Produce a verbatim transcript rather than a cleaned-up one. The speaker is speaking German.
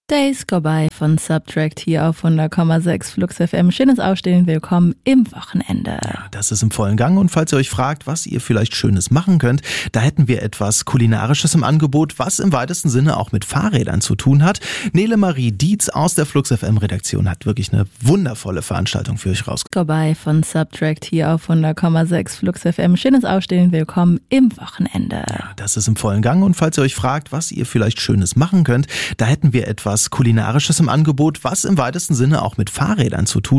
Days Go By von Subtract hier auf hundert Komma sechs Flux F M. Schönes Aufstehen, willkommen im Wochenende. Ja, das ist im vollen Gang und falls ihr euch fragt, was ihr vielleicht Schönes machen könnt, da hätten wir etwas Kulinarisches im Angebot, was im weitesten Sinne auch mit Fahrrädern zu tun hat. Nele Marie Dietz aus der Flux F M Redaktion hat wirklich eine wundervolle Veranstaltung für euch rausgebracht. Go By von Subtract hier auf hundert Komma sechs Flux F M. Schönes Aufstehen, willkommen im Wochenende. Ja, das ist im vollen Gang und falls ihr euch fragt, was ihr vielleicht Schönes machen könnt, da hätten wir etwas Kulinarisches im Angebot, was im weitesten Sinne auch mit Fahrrädern zu tun hat.